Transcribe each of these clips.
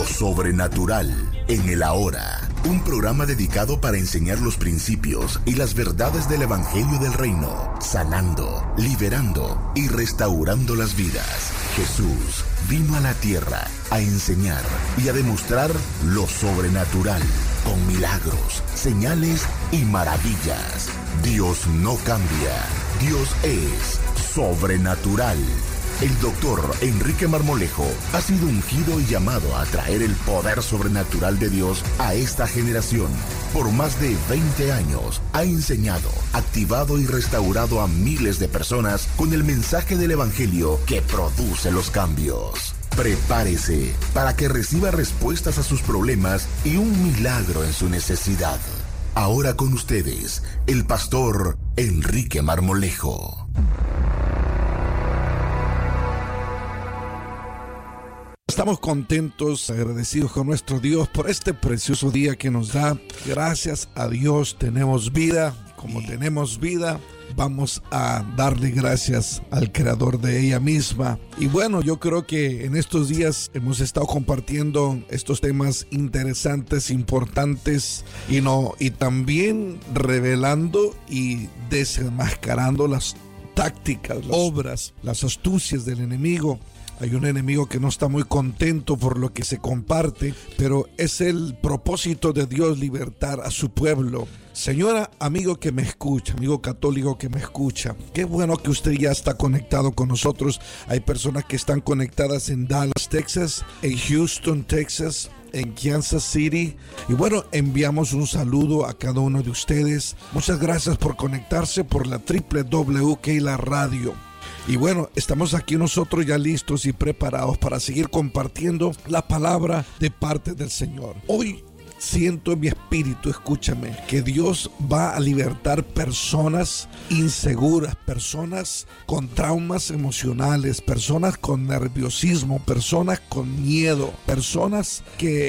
sobrenatural en el ahora. Un programa dedicado para enseñar los principios y las verdades del Evangelio del Reino, sanando, liberando y restaurando las vidas. Jesús vino a la tierra a enseñar y a demostrar lo sobrenatural, con milagros, señales y maravillas. Dios no cambia, Dios es sobrenatural. El doctor Enrique Marmolejo ha sido ungido y llamado a traer el poder sobrenatural de Dios a esta generación. Por más de 20 años ha enseñado, activado y restaurado a miles de personas con el mensaje del Evangelio que produce los cambios. Prepárese para que reciba respuestas a sus problemas y un milagro en su necesidad. Ahora con ustedes, el pastor Enrique Marmolejo. Estamos contentos, agradecidos con nuestro Dios por este precioso día que nos da. Gracias a Dios tenemos vida. Como tenemos vida, vamos a darle gracias al creador de ella misma. Y bueno, yo creo que en estos días hemos estado compartiendo estos temas interesantes, importantes, y también revelando y desenmascarando las tácticas, las obras, las astucias del enemigo. Hay un enemigo que no está muy contento por lo que se comparte, pero es el propósito de Dios libertar a su pueblo. Señora, amigo que me escucha, amigo católico que me escucha, qué bueno que usted ya está conectado con nosotros. Hay personas que están conectadas en Dallas, Texas, en Houston, Texas, en Kansas City. Y bueno, enviamos un saludo a cada uno de ustedes. Muchas gracias por conectarse por la www.la radio. Y bueno, estamos aquí nosotros ya listos y preparados para seguir compartiendo la palabra de parte del Señor. Hoy siento en mi espíritu, escúchame, que Dios va a libertar personas inseguras, personas con traumas emocionales, personas con nerviosismo, personas con miedo, personas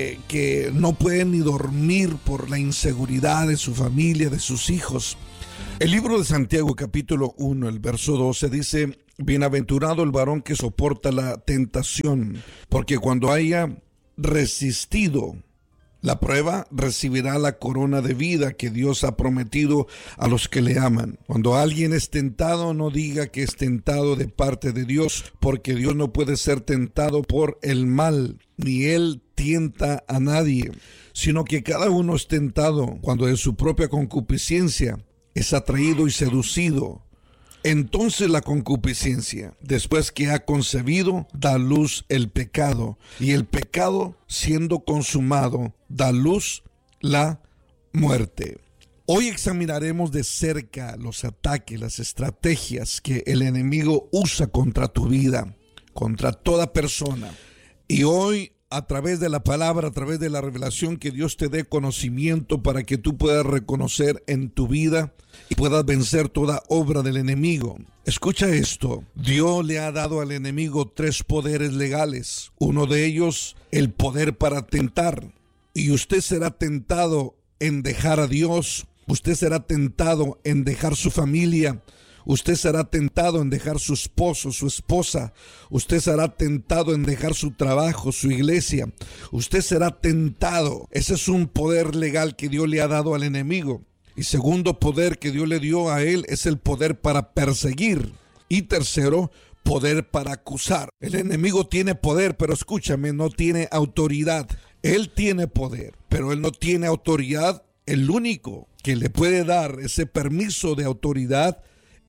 que no pueden ni dormir por la inseguridad de su familia, de sus hijos. El libro de Santiago, capítulo 1, el verso 12 dice: bienaventurado el varón que soporta la tentación, porque cuando haya resistido la prueba, recibirá la corona de vida que Dios ha prometido a los que le aman. Cuando alguien es tentado, no diga que es tentado de parte de Dios, porque Dios no puede ser tentado por el mal, ni Él tienta a nadie, sino que cada uno es tentado cuando de su propia concupiscencia es atraído y seducido. Entonces la concupiscencia, después que ha concebido, da a luz el pecado, y el pecado, siendo consumado, da a luz la muerte. Hoy examinaremos de cerca los ataques, las estrategias que el enemigo usa contra tu vida, contra toda persona. Y hoy, a través de la palabra, a través de la revelación, que Dios te dé conocimiento para que tú puedas reconocer en tu vida y puedas vencer toda obra del enemigo. Escucha esto: Dios le ha dado al enemigo 3 poderes legales. Uno de ellos, el poder para tentar. Y usted será tentado en dejar a Dios. Usted será tentado en dejar su familia. Usted será tentado en dejar su esposo, su esposa. Usted será tentado en dejar su trabajo, su iglesia. Usted será tentado. Ese es un poder legal que Dios le ha dado al enemigo. Y segundo poder que Dios le dio a él es el poder para perseguir. Y tercero, poder para acusar. El enemigo tiene poder, pero escúchame, no tiene autoridad. Él tiene poder, pero él no tiene autoridad. El único que le puede dar ese permiso de autoridad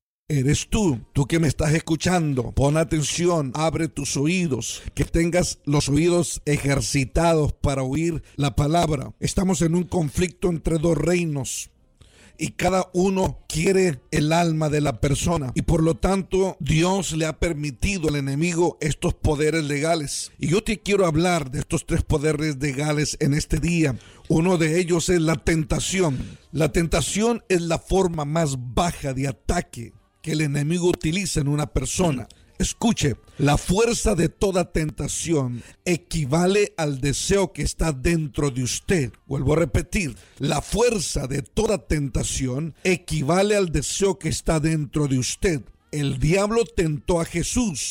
eres tú que me estás escuchando. Pon atención, abre tus oídos, que tengas los oídos ejercitados para oír la palabra. Estamos en un conflicto entre 2 reinos. Y cada uno quiere el alma de la persona. Y por lo tanto, Dios le ha permitido al enemigo estos poderes legales. Y yo te quiero hablar de estos 3 poderes legales en este día. Uno de ellos es la tentación. La tentación es la forma más baja de ataque que el enemigo utiliza en una persona. Escuche, la fuerza de toda tentación equivale al deseo que está dentro de usted. Vuelvo a repetir, la fuerza de toda tentación equivale al deseo que está dentro de usted. El diablo tentó a Jesús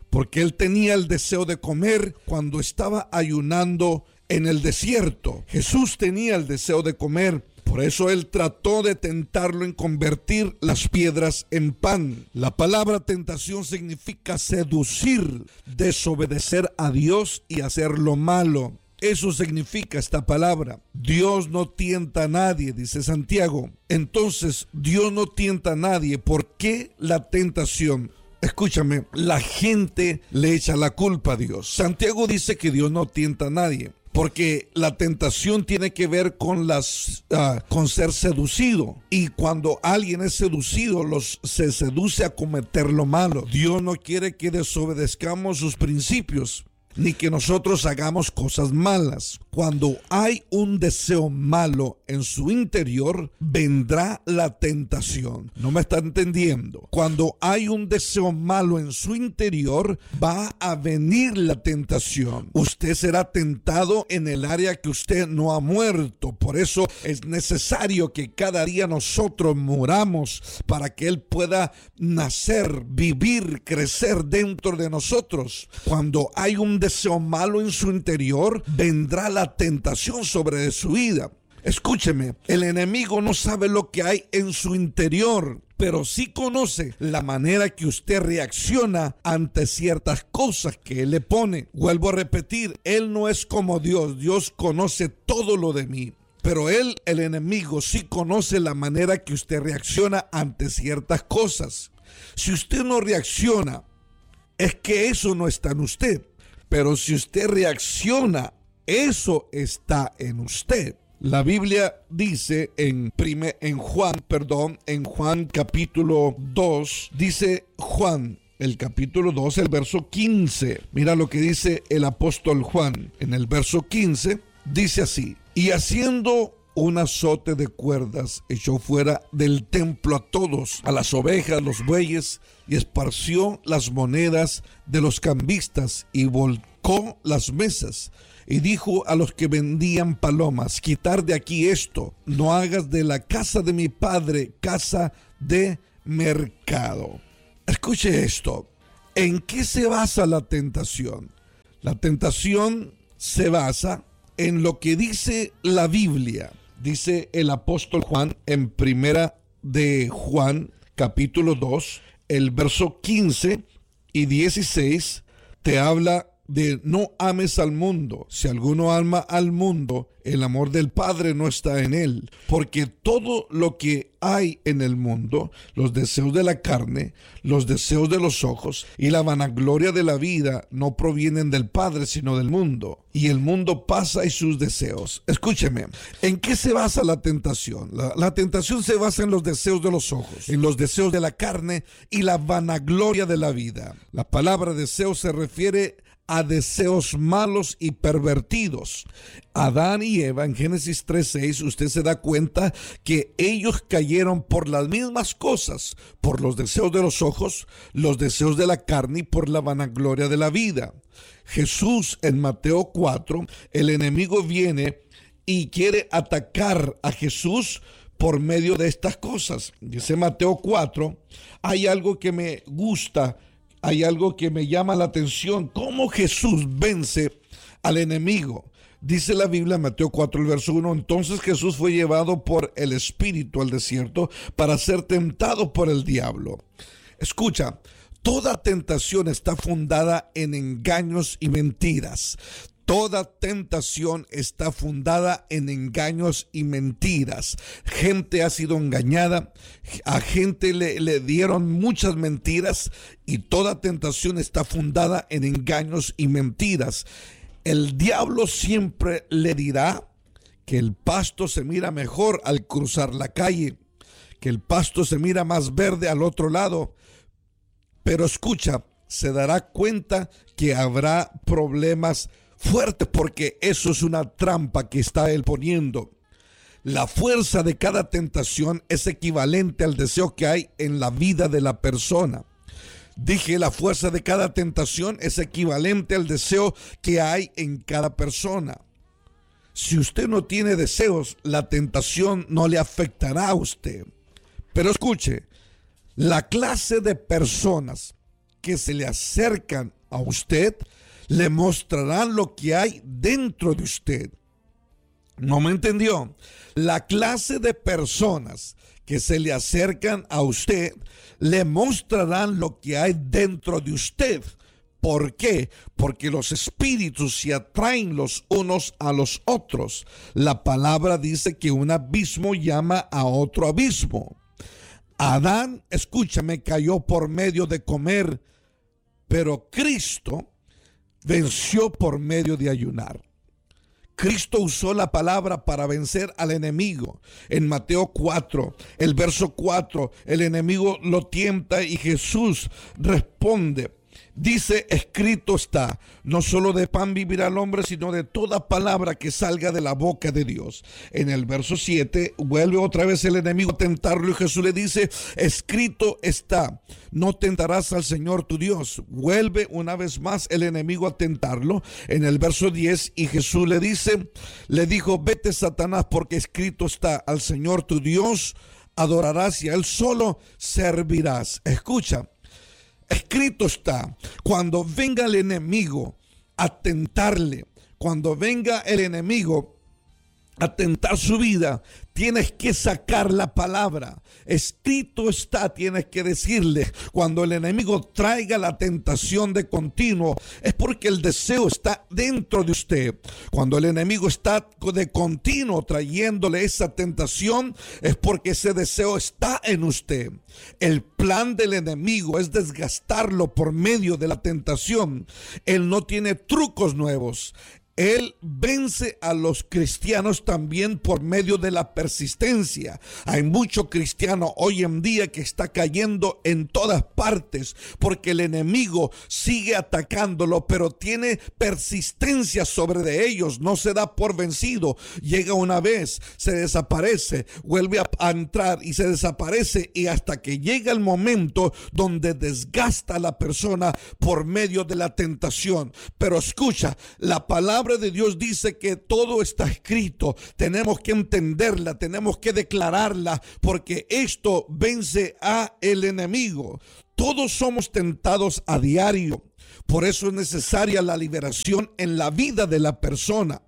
porque él tenía el deseo de comer cuando estaba ayunando en el desierto. Jesús tenía el deseo de comer. Por eso él trató de tentarlo en convertir las piedras en pan. La palabra tentación significa seducir, desobedecer a Dios y hacer lo malo. Eso significa esta palabra. Dios no tienta a nadie, dice Santiago. Entonces, Dios no tienta a nadie. ¿Por qué la tentación? Escúchame, la gente le echa la culpa a Dios. Santiago dice que Dios no tienta a nadie, porque la tentación tiene que ver con con ser seducido. Y cuando alguien es seducido, se seduce a cometer lo malo. Dios no quiere que desobedezcamos sus principios, ni que nosotros hagamos cosas malas. Cuando hay un deseo malo en su interior, vendrá la tentación. ¿No me está entendiendo? Cuando hay un deseo malo en su interior, va a venir la tentación. Usted será tentado en el área que usted no ha muerto. Por eso es necesario que cada día nosotros muramos para que Él pueda nacer, vivir, crecer dentro de nosotros. Cuando hay un deseo malo en su interior, vendrá la tentación sobre su vida. Escúcheme, el enemigo no sabe lo que hay en su interior, pero sí conoce la manera que usted reacciona ante ciertas cosas que Él le pone. Vuelvo a repetir, Él no es como Dios. Dios conoce todo lo de mí. Pero el enemigo, sí conoce la manera que usted reacciona ante ciertas cosas. Si usted no reacciona, es que eso no está en usted. Pero si usted reacciona, eso está en usted. La Biblia dice en Juan capítulo 2, dice Juan, el capítulo 2, el verso 15. Mira lo que dice el apóstol Juan. En el verso 15 dice así: y haciendo un azote de cuerdas, echó fuera del templo a todos, a las ovejas, los bueyes, y esparció las monedas de los cambistas y volcó las mesas. Y dijo a los que vendían palomas: quitar de aquí esto, no hagas de la casa de mi padre casa de mercado. Escuche esto. ¿En qué se basa la tentación? La tentación se basa en lo que dice la Biblia. Dice el apóstol Juan en primera de Juan capítulo 2, el verso 15 y 16, te habla de no ames al mundo. Si alguno ama al mundo, el amor del Padre no está en él. Porque todo lo que hay en el mundo, los deseos de la carne, los deseos de los ojos y la vanagloria de la vida, no provienen del Padre, sino del mundo. Y el mundo pasa y sus deseos. Escúcheme, ¿en qué se basa la tentación? La tentación se basa en los deseos de los ojos, en los deseos de la carne y la vanagloria de la vida. La palabra deseo se refiere a deseos malos y pervertidos. Adán y Eva en Génesis 3:6, usted se da cuenta que ellos cayeron por las mismas cosas, por los deseos de los ojos, los deseos de la carne y por la vanagloria de la vida. Jesús en Mateo 4, el enemigo viene y quiere atacar a Jesús por medio de estas cosas. Dice Mateo 4, hay algo que me gusta. Hay algo que me llama la atención, cómo Jesús vence al enemigo. Dice la Biblia, Mateo 4, el verso 1, entonces Jesús fue llevado por el Espíritu al desierto para ser tentado por el diablo. Escucha, toda tentación está fundada en engaños y mentiras. Toda tentación está fundada en engaños y mentiras. Gente ha sido engañada, a gente le dieron muchas mentiras y toda tentación está fundada en engaños y mentiras. El diablo siempre le dirá que el pasto se mira mejor al cruzar la calle, que el pasto se mira más verde al otro lado. Pero escucha, se dará cuenta que habrá problemas fuerte, porque eso es una trampa que está él poniendo. La fuerza de cada tentación es equivalente al deseo que hay en la vida de la persona. Dije, la fuerza de cada tentación es equivalente al deseo que hay en cada persona. Si usted no tiene deseos, la tentación no le afectará a usted. Pero escuche, la clase de personas que se le acercan a usted, le mostrarán lo que hay dentro de usted. ¿No me entendió? La clase de personas que se le acercan a usted le mostrarán lo que hay dentro de usted. ¿Por qué? Porque los espíritus se atraen los unos a los otros. La palabra dice que un abismo llama a otro abismo. Adán, escúchame, cayó por medio de comer, pero Cristo venció por medio de ayunar. Cristo usó la palabra para vencer al enemigo. En Mateo 4, el verso 4, el enemigo lo tienta y Jesús responde. Dice, escrito está, no solo de pan vivirá el hombre, sino de toda palabra que salga de la boca de Dios. En el verso 7, vuelve otra vez el enemigo a tentarlo y Jesús le dice, escrito está, no tentarás al Señor tu Dios. Vuelve una vez más el enemigo a tentarlo. En el verso 10, y Jesús le dijo, vete Satanás, porque escrito está, al Señor tu Dios adorarás y a Él solo servirás. Escucha. Escrito está, cuando venga el enemigo a tentarle, cuando venga el enemigo a tentar su vida, tienes que sacar la palabra. Escrito está, tienes que decirle. Cuando el enemigo traiga la tentación de continuo, es porque el deseo está dentro de usted. Cuando el enemigo está de continuo trayéndole esa tentación, es porque ese deseo está en usted. El plan del enemigo es desgastarlo por medio de la tentación. Él no tiene trucos nuevos. Él vence a los cristianos también por medio de la persistencia. Hay mucho cristiano hoy en día que está cayendo en todas partes porque el enemigo sigue atacándolo, pero tiene persistencia sobre de ellos. No se da por vencido. Llega una vez, se desaparece, vuelve a entrar y se desaparece, y hasta que llega el momento donde desgasta a la persona por medio de la tentación. Pero escucha, la palabra de Dios dice que todo está escrito. Tenemos que entenderla, tenemos que declararla, porque esto vence a el enemigo. Todos somos tentados a diario. Por eso es necesaria la liberación en la vida de la persona.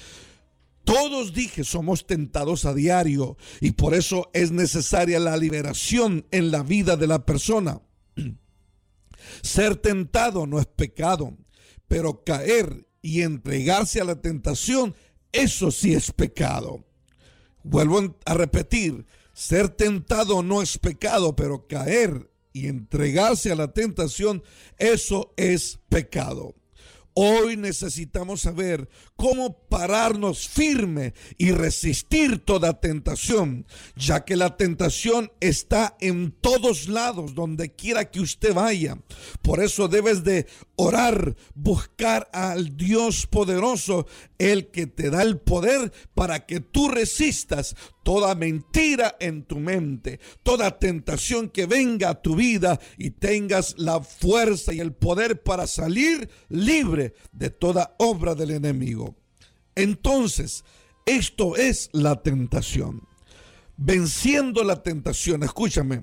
Todos, dije, somos tentados a diario, y por eso es necesaria la liberación en la vida de la persona. Ser tentado no es pecado, pero caer y entregarse a la tentación, eso sí es pecado. Vuelvo a repetir, ser tentado no es pecado, pero caer y entregarse a la tentación, eso es pecado. Hoy necesitamos saber cómo pararnos firme y resistir toda tentación, ya que la tentación está en todos lados, donde quiera que usted vaya. Por eso debes de orar, buscar al Dios poderoso, el que te da el poder para que tú resistas toda mentira en tu mente, toda tentación que venga a tu vida, y tengas la fuerza y el poder para salir libre de toda obra del enemigo. Entonces, esto es la tentación. Venciendo la tentación, escúchame,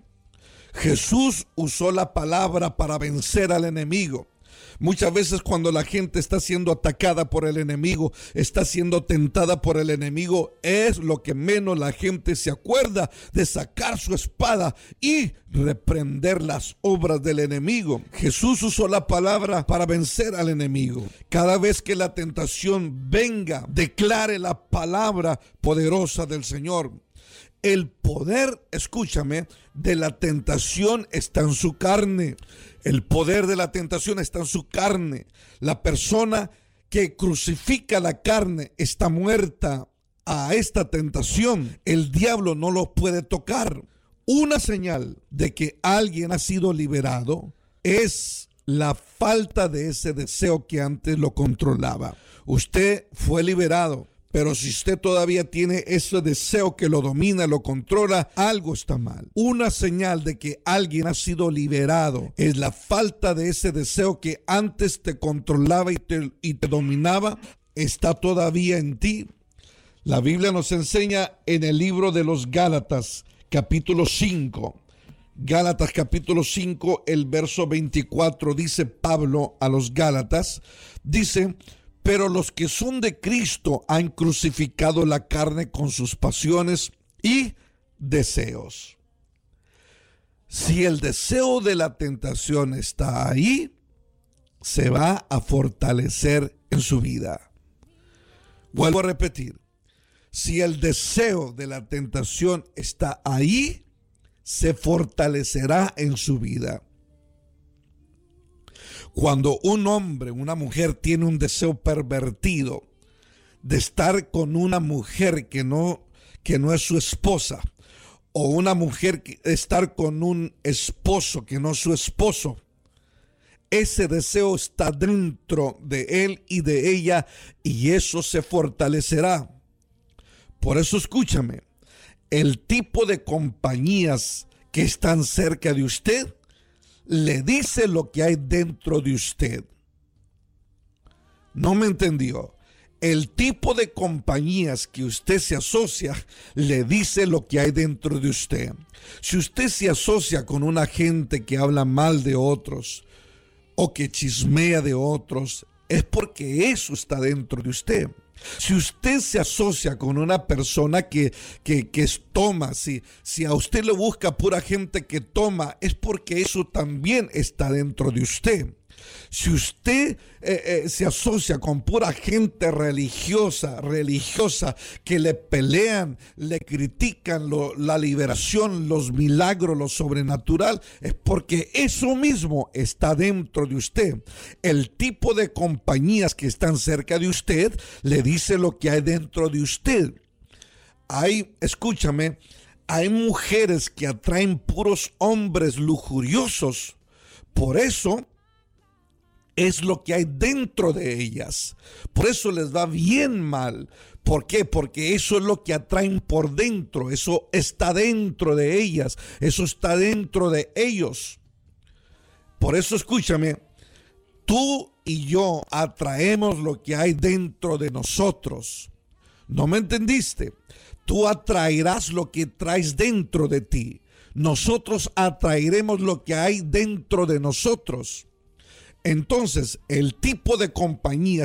Jesús usó la palabra para vencer al enemigo. Muchas veces cuando la gente está siendo atacada por el enemigo, está siendo tentada por el enemigo, es lo que menos la gente se acuerda de sacar su espada y reprender las obras del enemigo. Jesús usó la palabra para vencer al enemigo. Cada vez que la tentación venga, declare la palabra poderosa del Señor. El poder, escúchame, de la tentación está en su carne. El poder de la tentación está en su carne. La persona que crucifica la carne está muerta a esta tentación. El diablo no lo puede tocar. Una señal de que alguien ha sido liberado es la falta de ese deseo que antes lo controlaba. Usted fue liberado, pero si usted todavía tiene ese deseo que lo domina, lo controla, algo está mal. Una señal de que alguien ha sido liberado es la falta de ese deseo que antes te controlaba y te dominaba, está todavía en ti. La Biblia nos enseña en el libro de los Gálatas, capítulo 5, Gálatas capítulo 5, el verso 24, dice Pablo a los Gálatas, dice: pero los que son de Cristo han crucificado la carne con sus pasiones y deseos. Si el deseo de la tentación está ahí, se va a fortalecer en su vida. Vuelvo a repetir, si el deseo de la tentación está ahí, se fortalecerá en su vida. Cuando un hombre, una mujer tiene un deseo pervertido de estar con una mujer que no es su esposa, o una mujer estar con un esposo que no es su esposo, ese deseo está dentro de él y de ella, y eso se fortalecerá. Por eso escúchame, el tipo de compañías que están cerca de usted le dice lo que hay dentro de usted. ¿No me entendió? El tipo de compañías que usted se asocia le dice lo que hay dentro de usted. Si usted se asocia con una gente que habla mal de otros o que chismea de otros, es porque eso está dentro de usted. Si usted se asocia con una persona que toma, si a usted le busca pura gente que toma, es porque eso también está dentro de usted. Si usted se asocia con pura gente religiosa que le pelean, le critican la liberación, los milagros, lo sobrenatural, es porque eso mismo está dentro de usted. El tipo de compañías que están cerca de usted le dice lo que hay dentro de usted. Escúchame, hay mujeres que atraen puros hombres lujuriosos. Por eso es lo que hay dentro de ellas. Por eso les va bien mal. ¿Por qué? Porque eso es lo que atraen por dentro. Eso está dentro de ellas. Eso está dentro de ellos. Por eso escúchame, tú y yo atraemos lo que hay dentro de nosotros. ¿No me entendiste? Tú atraerás lo que traes dentro de ti. Nosotros atraeremos lo que hay dentro de nosotros. Entonces, el tipo de compañía